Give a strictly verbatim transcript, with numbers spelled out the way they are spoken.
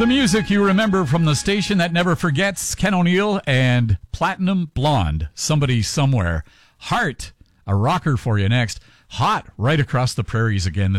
The music you remember from the station that never forgets, Ken O'Neill and Platinum Blonde, Somebody Somewhere. Heart, a rocker for you next. Hot right across the prairies again.